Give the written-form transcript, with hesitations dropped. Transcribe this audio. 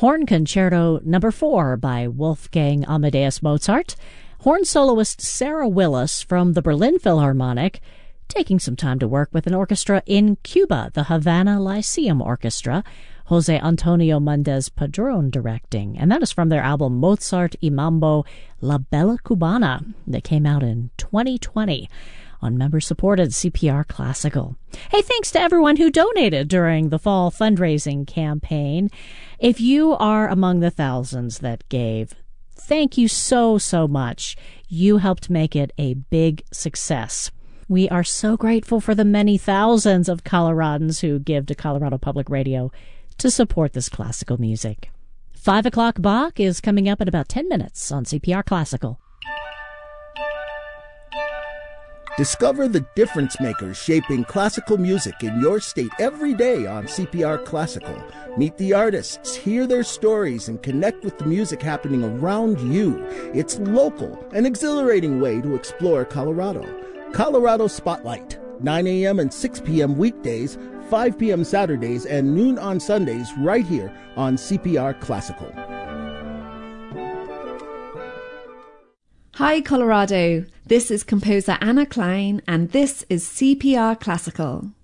Horn Concerto No. 4 by Wolfgang Amadeus Mozart. Horn soloist Sarah Willis from the Berlin Philharmonic, taking some time to work with an orchestra in Cuba, the Havana Lyceum Orchestra, Jose Antonio Mendez Padron directing. And that is from their album Mozart y Mambo La Bella Cubana that came out in 2020 on member-supported CPR Classical. Hey, thanks to everyone who donated during the fall fundraising campaign. If you are among the thousands that gave, thank you so much. You helped make it a big success. We are so grateful for the many thousands of Coloradans who give to Colorado Public Radio to support this classical music. 5 o'clock Bach is coming up in about 10 minutes on CPR Classical. Discover the difference makers shaping classical music in your state every day on CPR Classical. Meet the artists, hear their stories, and connect with the music happening around you. It's local, an exhilarating way to explore Colorado. Colorado Spotlight, 9 a.m. and 6 p.m. weekdays, 5 p.m. Saturdays, and noon on Sundays right here on CPR Classical. Hi Colorado, this is composer Anna Klein and this is CPR Classical.